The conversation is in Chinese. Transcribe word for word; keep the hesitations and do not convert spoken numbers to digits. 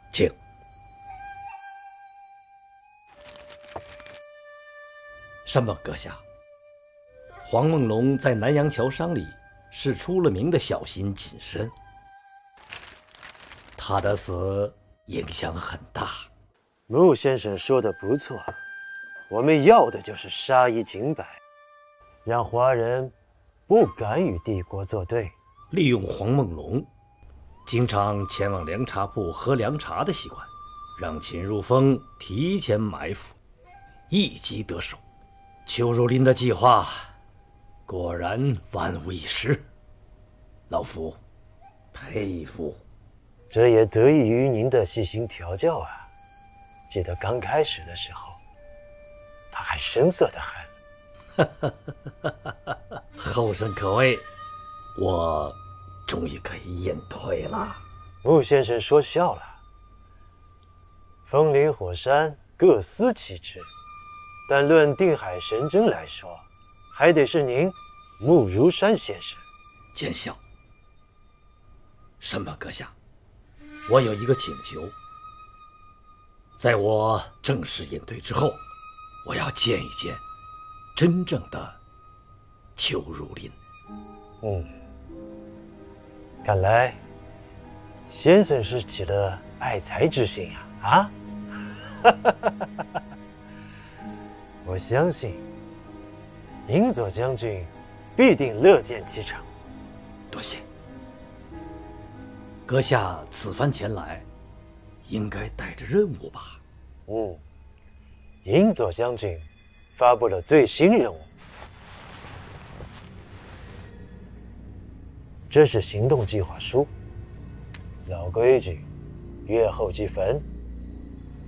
请。山本阁下，黄梦龙在南洋桥伤里是出了名的小心谨慎，他的死影响很大。 穆先生说的不错，我们要的就是杀一儆百，让华人不敢与帝国作对。 利用黄梦龙经常前往凉茶铺喝凉茶的习惯，让秦入风提前埋伏，一击得手。邱如林的计划果然万无一失，老夫佩服。 这也得益于您的细心调教啊！记得刚开始的时候，他还生涩得很。 后生可畏，我终于可以隐退了。 穆先生说笑了。风林火山各司其职，但论定海神针来说，还得是您，穆如山先生。 见笑。山本阁下，我有一个请求，在我正式隐退之后，我要见一见真正的邱如林。 嗯，看来先生是起了爱才之心呀！啊，我相信银佐将军必定乐见其成。 多谢。阁下此番前来，应该带着任务吧？ 嗯，银佐将军发布了最新任务，这是行动计划书。老规矩，月后即焚。